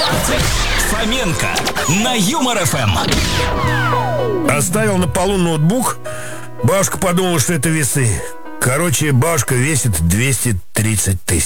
Фоменко на Юмор ФМ. Оставил на полу ноутбук. Бабушка подумала, что это весы. Короче, бабушка весит 230 тысяч.